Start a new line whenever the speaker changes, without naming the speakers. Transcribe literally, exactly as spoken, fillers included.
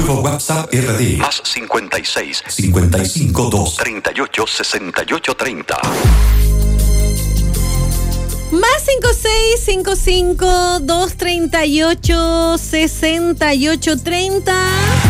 Nuevo WhatsApp R D.
Más cincuenta y seis,
cincuenta y cinco dos.
treinta y ocho, sesenta y ocho, treinta.
Más cinco seis cinco cinco dos treinta y ocho sesenta y ocho treinta.